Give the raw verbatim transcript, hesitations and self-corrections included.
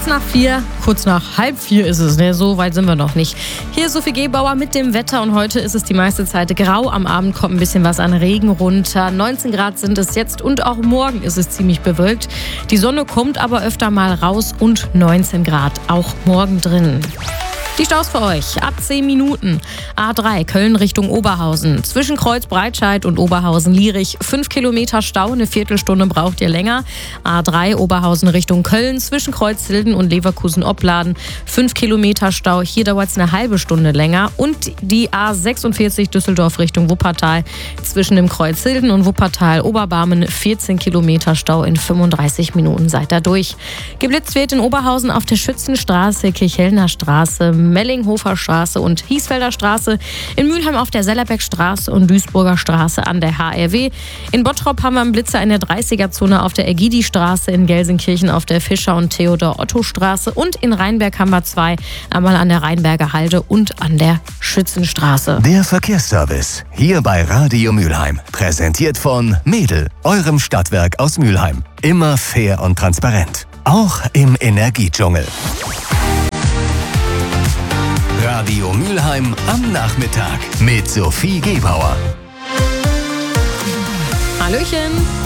Kurz nach vier, kurz nach halb vier ist es, ne? So weit sind wir noch nicht. Hier ist Sophie Gebauer mit dem Wetter und heute ist es die meiste Zeit grau. Am Abend kommt ein bisschen was an Regen runter. neunzehn Grad sind es jetzt und auch morgen ist es ziemlich bewölkt. Die Sonne kommt aber öfter mal raus und neunzehn Grad auch morgen drin. Die Staus für euch ab zehn Minuten. A drei Köln Richtung Oberhausen. Zwischen Kreuz Breitscheid und Oberhausen-Lierich. fünf Kilometer Stau, eine Viertelstunde braucht ihr länger. A drei Oberhausen Richtung Köln. Zwischen Kreuz Hilden und Leverkusen-Opladen. fünf Kilometer Stau, hier dauert es eine halbe Stunde länger. Und die A sechsundvierzig Düsseldorf Richtung Wuppertal. Zwischen dem Kreuz Hilden und Wuppertal-Oberbarmen. vierzehn Kilometer Stau in fünfunddreißig Minuten. Seid da durch. Geblitzt wird in Oberhausen auf der Schützenstraße, Kirchhellner Straße, Mellinghofer Straße und Hiesfelder Straße, in Mülheim auf der Sellerbeckstraße und Duisburger Straße an der H R W. In Bottrop haben wir einen Blitzer in der dreißiger-Zone auf der Ägidi-Straße, in Gelsenkirchen auf der Fischer- und Theodor-Otto-Straße und in Rheinberg haben wir zwei, einmal an der Rheinberger Halde und an der Schützenstraße. Der Verkehrsservice, hier bei Radio Mülheim, präsentiert von Mädel, eurem Stadtwerk aus Mülheim. Immer fair und transparent, auch im Energiedschungel. Radio Mülheim am Nachmittag mit Sophie Gebauer. Hallöchen!